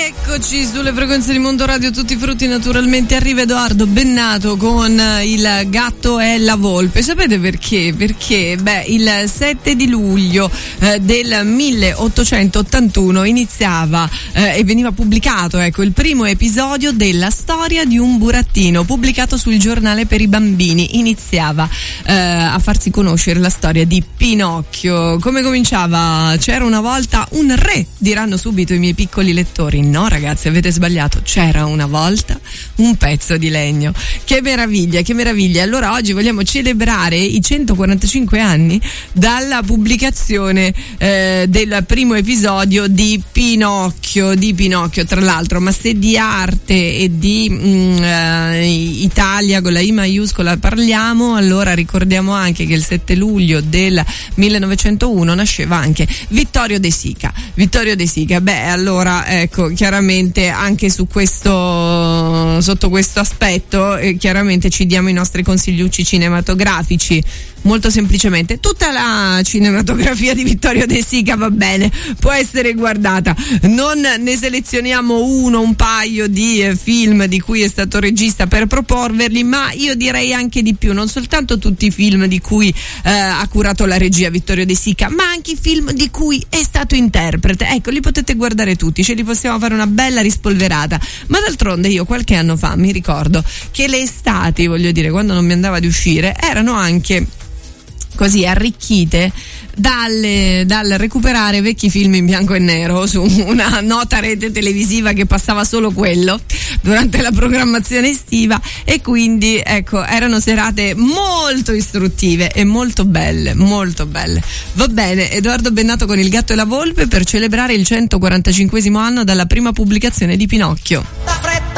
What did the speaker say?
Eccoci sulle frequenze di Mondo Radio, tutti i frutti naturalmente. Arriva Edoardo Bennato con Il gatto e la volpe. Sapete perché? Perché il 7 di luglio del 1881 iniziava e veniva pubblicato il primo episodio della storia di un burattino, pubblicato sul giornale per i bambini. Iniziava a farsi conoscere la storia di Pinocchio. Come cominciava? C'era una volta un re, diranno subito i miei piccoli lettori. No ragazzi, avete sbagliato, c'era una volta un pezzo di legno. Che meraviglia, che meraviglia. Allora oggi vogliamo celebrare i 145 anni dalla pubblicazione del primo episodio di Pinocchio, tra l'altro. Ma se di arte e di Italia con la I maiuscola parliamo, allora ricordiamo anche che il 7 luglio del 1901 nasceva anche Vittorio De Sica. Allora ecco, chiaramente anche su questo, sotto questo aspetto, chiaramente ci diamo i nostri consigliucci cinematografici. Molto semplicemente, tutta la cinematografia di Vittorio De Sica va bene, può essere guardata. Non ne selezioniamo un paio di film di cui è stato regista per proporverli, ma io direi anche di più, non soltanto tutti i film di cui ha curato la regia Vittorio De Sica, ma anche i film di cui è stato interprete. Ecco, li potete guardare tutti, ce li possiamo fare una bella rispolverata. Ma d'altronde io qualche anno fa mi ricordo che le estati, voglio dire, quando non mi andava di uscire, erano anche così arricchite dal recuperare vecchi film in bianco e nero su una nota rete televisiva che passava solo quello durante la programmazione estiva, e quindi ecco, erano serate molto istruttive e molto belle. Va bene, Edoardo Bennato con Il gatto e la volpe per celebrare il 145esimo anno dalla prima pubblicazione di Pinocchio.